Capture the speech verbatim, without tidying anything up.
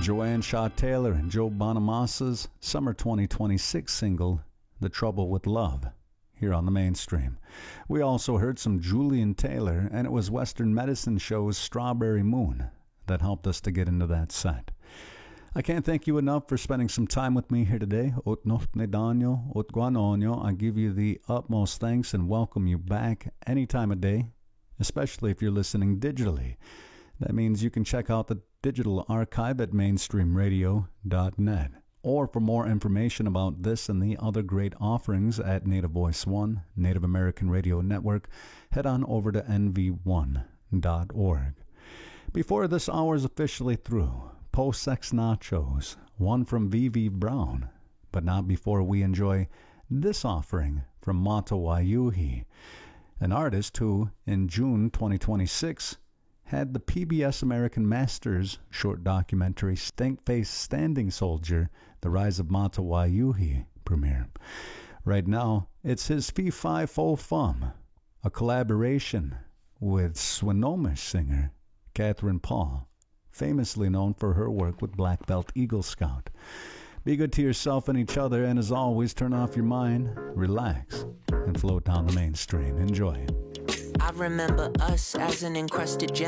Joanne Shaw Taylor and Joe Bonamassa's summer twenty twenty-six single, The Trouble with Love, here on the Mainstream. We also heard some Julian Taylor, and it was Western Medicine Show's Strawberry Moon that helped us to get into that set. I can't thank you enough for spending some time with me here today. Ot nochtne danyo, ot guanonyo. I give you the utmost thanks and welcome you back any time of day, especially if you're listening digitally. That means you can check out the digital archive at mainstream radio dot net. Or for more information about this and the other great offerings at Native Voice One, Native American Radio Network, head on over to N V one dot org. Before this hour is officially through, Post-Sex Nachos, one from V V Brown, but not before we enjoy this offering from Mata Wayuhi, an artist who, in June twenty twenty-six, had the P B S American Masters short documentary Stink-Faced Standing Soldier, The Rise of Mata Wayuhi premiere. Right now, it's his Fee Fi Fo Fum, a collaboration with Swinomish singer Catherine Paul, famously known for her work with Black Belt Eagle Scout. Be good to yourself and each other, and as always, turn off your mind, relax, and float down the mainstream. Enjoy. I remember us as an encrusted gem.